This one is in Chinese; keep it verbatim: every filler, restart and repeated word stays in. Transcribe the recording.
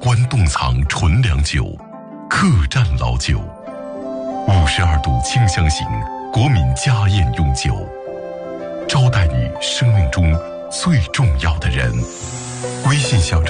关冻藏纯粮酒，客栈老酒，五十二度清香型国民家宴用酒，招待你生命中最重要的人。微信小